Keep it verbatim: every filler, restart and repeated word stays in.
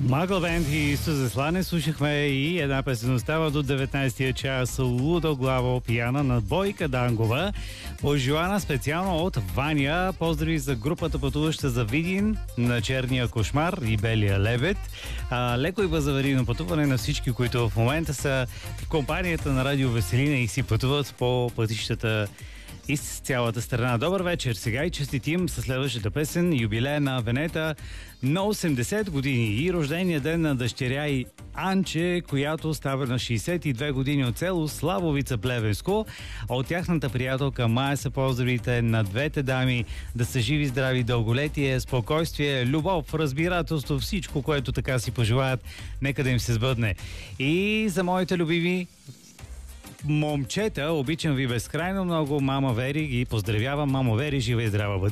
Магъл Бенд и Сузе Слане слушахме и една песен остава до деветнайсетия час. Лудо Главо пияна на Бойка Дангова. Пожелана специално от Ваня. Поздрави за групата, пътуваща за Видин, на Черния кошмар и Белия лебед. А, леко и безаварийно пътуване на всички, които в момента са в компанията на Радио Веселина и си пътуват по пътищата из цялата страна. Добър вечер! Сега и честитим със следващата песен юбилея на Венета на осемдесет години и рождения ден на дъщеря и Анче, която става на шейсет и две години от село Славовица, Плевенско. А от тяхната приятелка Майя са поздравите на двете дами, да са живи, здрави, дълголетие, спокойствие, любов, разбирателство, всичко, което така си пожелаят, нека да им се сбъдне. И за моите любими момчета, обичам ви безкрайно много, мама Вери, ги поздравявам. Мамо Вери, жива и здрава бъди.